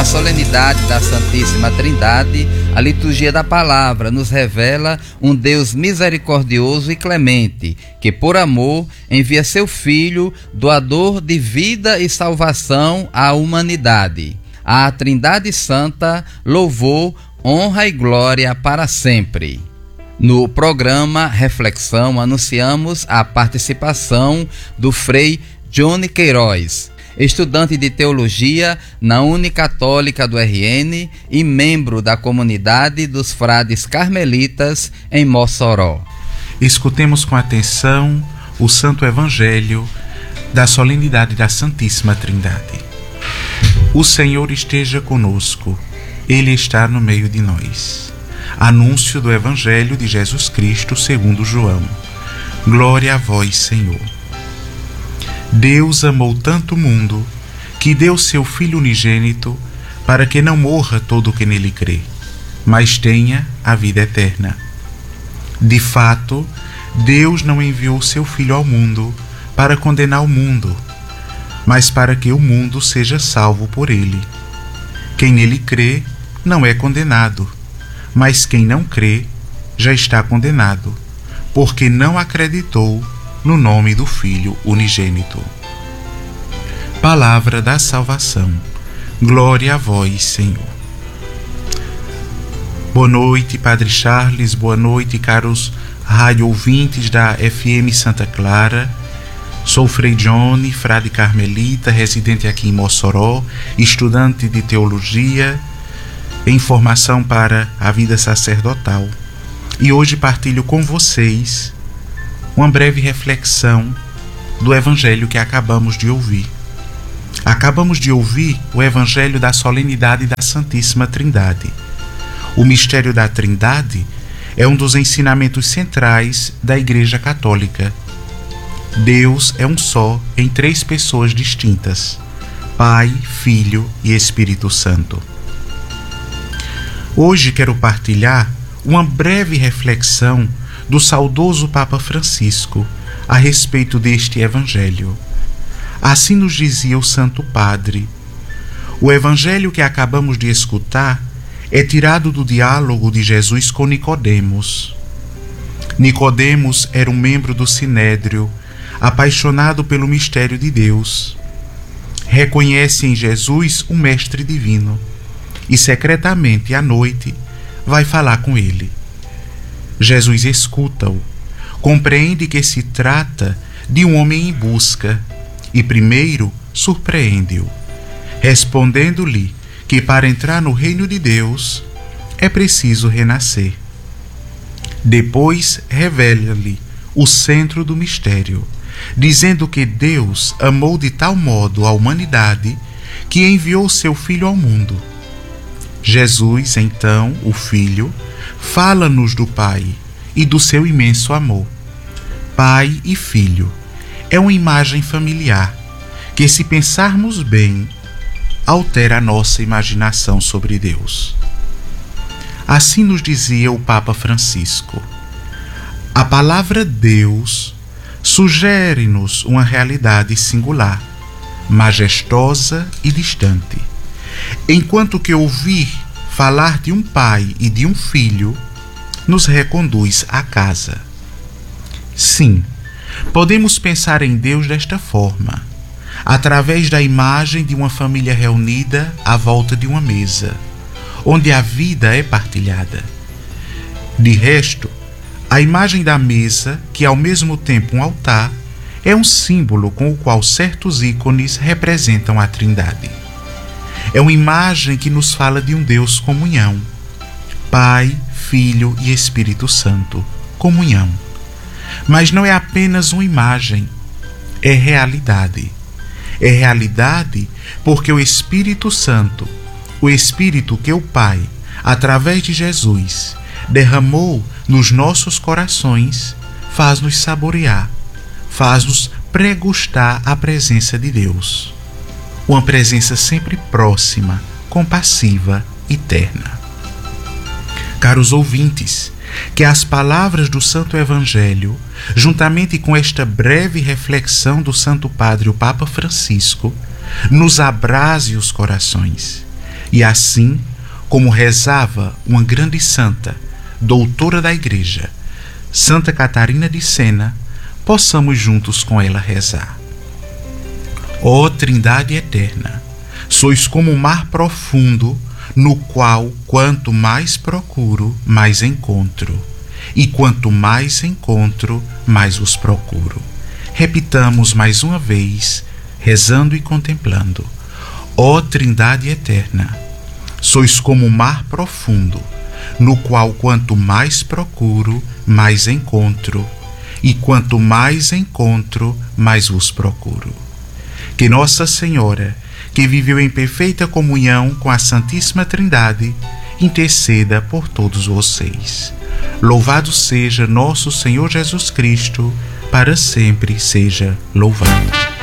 Na solenidade da Santíssima Trindade, a liturgia da palavra nos revela um Deus misericordioso e clemente, que por amor envia seu Filho, doador de vida e salvação à humanidade. À Trindade Santa, louvor, honra e glória para sempre. No programa Reflexão, anunciamos a participação do Frei Johnny Queiroz, estudante de teologia na Unicatólica do RN e membro da comunidade dos frades carmelitas em Mossoró. Escutemos com atenção o Santo Evangelho da solenidade da Santíssima Trindade. O Senhor esteja conosco, Ele está no meio de nós. Anúncio do Evangelho de Jesus Cristo segundo João. Glória a vós, Senhor. Deus amou tanto o mundo que deu seu Filho unigênito para que não morra todo o que nele crê, mas tenha a vida eterna. De fato, Deus não enviou seu Filho ao mundo para condenar o mundo, mas para que o mundo seja salvo por ele. Quem nele crê não é condenado, mas quem não crê já está condenado, porque não acreditou no nome do Filho unigênito. Palavra da salvação. Glória a vós, Senhor. Boa noite, Padre Charles. Boa noite, caros rádio ouvintes da FM Santa Clara. Sou Frei Johnny, frade carmelita, residente aqui em Mossoró, estudante de teologia, em formação para a vida sacerdotal. E hoje partilho com vocês uma breve reflexão do Evangelho que acabamos de ouvir. Acabamos de ouvir o Evangelho da solenidade da Santíssima Trindade. O mistério da Trindade é um dos ensinamentos centrais da Igreja Católica. Deus é um só em três pessoas distintas: Pai, Filho e Espírito Santo. Hoje quero partilhar uma breve reflexão do saudoso Papa Francisco a respeito deste Evangelho. Assim nos dizia o Santo Padre: o Evangelho que acabamos de escutar é tirado do diálogo de Jesus com Nicodemos. Nicodemos era um membro do Sinédrio, apaixonado pelo mistério de Deus. Reconhece em Jesus um mestre divino e secretamente à noite vai falar com ele. Jesus escuta-o, compreende que se trata de um homem em busca e primeiro surpreende-o, respondendo-lhe que para entrar no reino de Deus é preciso renascer. Depois revela-lhe o centro do mistério, dizendo que Deus amou de tal modo a humanidade que enviou seu Filho ao mundo. Jesus, então, o Filho, fala-nos do Pai e do seu imenso amor. Pai e Filho é uma imagem familiar que, se pensarmos bem, altera a nossa imaginação sobre Deus. Assim nos dizia o Papa Francisco: a palavra Deus sugere-nos uma realidade singular, majestosa e distante, enquanto que ouvir falar de um pai e de um filho nos reconduz à casa. Sim, podemos pensar em Deus desta forma, através da imagem de uma família reunida à volta de uma mesa, onde a vida é partilhada. De resto, a imagem da mesa, que ao mesmo tempo um altar, é um símbolo com o qual certos ícones representam a Trindade. É uma imagem que nos fala de um Deus comunhão. Pai, Filho e Espírito Santo. Comunhão. Mas não é apenas uma imagem, é realidade. É realidade porque o Espírito Santo, o Espírito que o Pai, através de Jesus, derramou nos nossos corações, faz-nos saborear, faz-nos pregustar a presença de Deus. Uma presença sempre próxima, compassiva e terna. Caros ouvintes, que as palavras do Santo Evangelho, juntamente com esta breve reflexão do Santo Padre, o Papa Francisco, nos abrase os corações E assim, como rezava uma grande santa, doutora da Igreja, Santa Catarina de Sena, possamos juntos com ela rezar. Ó Trindade eterna, sois como um mar profundo, no qual quanto mais procuro, mais encontro, e quanto mais encontro, mais vos procuro. Repitamos mais uma vez, rezando e contemplando. Ó Trindade eterna, sois como um mar profundo, no qual quanto mais procuro, mais encontro, e quanto mais encontro, mais vos procuro. Que Nossa Senhora, que viveu em perfeita comunhão com a Santíssima Trindade, interceda por todos vocês. Louvado seja nosso Senhor Jesus Cristo, para sempre seja louvado.